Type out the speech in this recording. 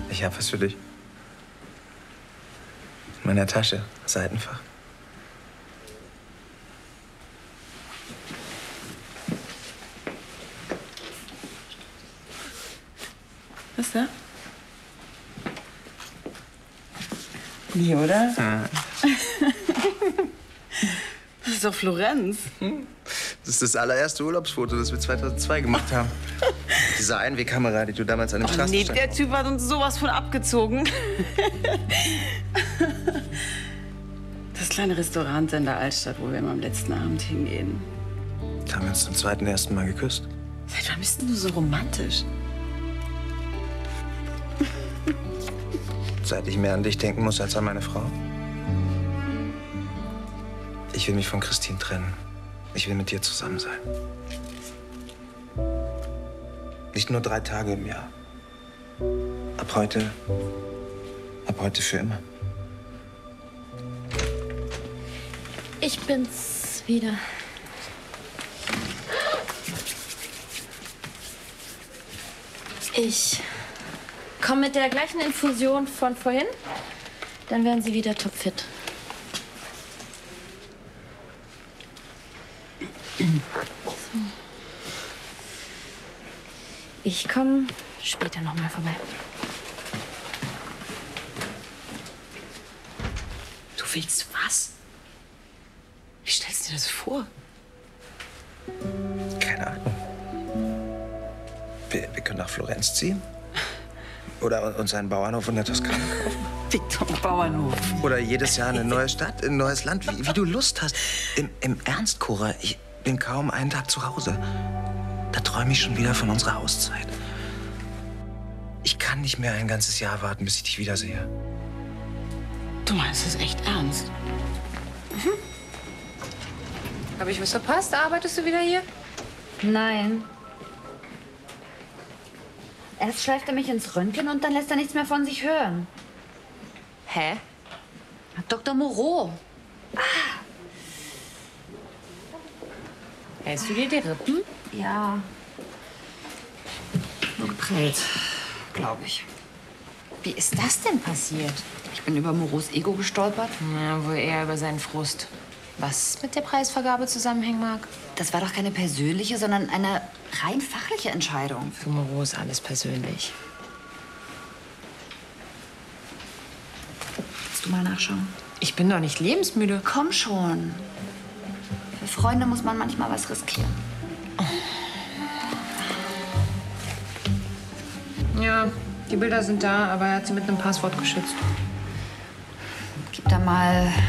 Ich hab was für dich. In meiner Tasche, Seitenfach. Was da? Nie, oder? Ja. Das ist doch Florenz. Das ist das allererste Urlaubsfoto, das wir 2002 gemacht haben. Diese Einwegkamera, die du damals an dem Straßenstand... Nee, der Typ hat uns sowas von abgezogen. Das kleine Restaurant in der Altstadt, wo wir immer am letzten Abend hingehen. Da haben wir uns zum ersten Mal geküsst. Seit wann bist denn du so romantisch? Seit ich mehr an dich denken muss als an meine Frau. Ich will mich von Christine trennen. Ich will mit dir zusammen sein. Nicht nur 3 Tage im Jahr. Ab heute für immer. Ich bin's wieder. Ich komme mit der gleichen Infusion von vorhin. Dann werden Sie wieder topfit. So. Ich komme später noch mal vorbei. Du willst was? Wie stellst du dir das vor? Keine Ahnung. Wir können nach Florenz ziehen. Oder uns einen Bauernhof in der Toskana kaufen. Victor, Bauernhof. Oder jedes Jahr eine neue Stadt, ein neues Land, wie du Lust hast. Im Ernst, Cora, ich bin kaum einen Tag zu Hause. Da träume ich schon wieder von unserer Auszeit. Ich kann nicht mehr ein ganzes Jahr warten, bis ich dich wiedersehe. Du meinst es echt ernst? Mhm. Habe ich was verpasst? Arbeitest du wieder hier? Nein. Erst schleift er mich ins Röntgen und dann lässt er nichts mehr von sich hören. Hä? Dr. Moreau. Hältst du dir die Rippen? Ja. Nur geprellt, glaube ich. Wie ist das denn passiert? Ich bin über Moreaus Ego gestolpert. Ja, wohl eher über seinen Frust. Was mit der Preisvergabe zusammenhängen mag? Das war doch keine persönliche, sondern eine rein fachliche Entscheidung. Für Moreau ist alles persönlich. Willst du mal nachschauen? Ich bin doch nicht lebensmüde. Komm schon. Für Freunde muss man manchmal was riskieren. Ja, die Bilder sind da, aber er hat sie mit einem Passwort geschützt. Gib da mal